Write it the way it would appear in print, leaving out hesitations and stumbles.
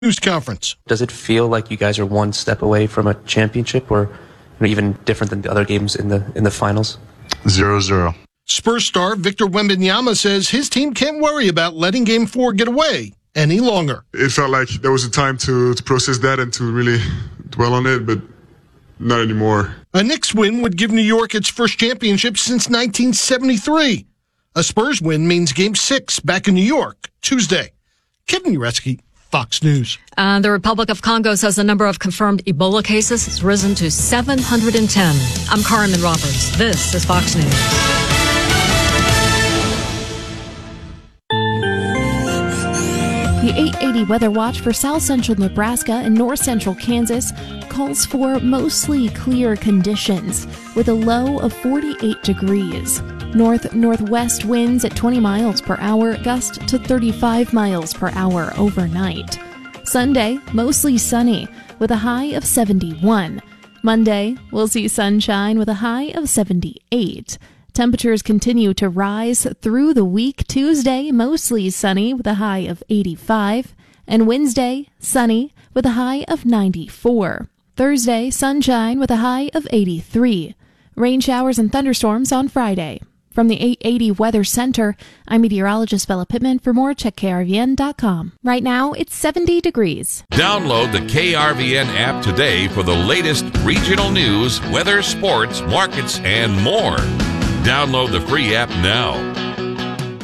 news conference. Does it feel like you guys are one step away from a championship, or even different than the other games in the finals? 0-0. Spurs star Victor Wembanyama says his team can't worry about letting Game 4 get away any longer. It felt like there was a time to process that and to really dwell on it, but not anymore. A Knicks win would give New York its first championship since 1973. A Spurs win means Game 6 back in New York Tuesday. Kevin Uretsky, Fox News. The Republic of Congo says the number of confirmed Ebola cases has risen to 710. I'm Carmen Roberts. This is Fox News. The 880 Weather Watch for south central Nebraska and north central Kansas calls for mostly clear conditions with a low of 48 degrees. North-northwest winds at 20 miles per hour, gust to 35 miles per hour overnight. Sunday, mostly sunny with a high of 71. Monday, we'll see sunshine with a high of 78. Temperatures continue to rise through the week. Tuesday, mostly sunny with a high of 85. And Wednesday, sunny with a high of 94. Thursday, sunshine with a high of 83. Rain showers and thunderstorms on Friday. From the 880 Weather Center, I'm meteorologist Bella Pittman. For more, check KRVN.com. Right now, it's 70 degrees. Download the KRVN app today for the latest regional news, weather, sports, markets, and more. Download the free app now.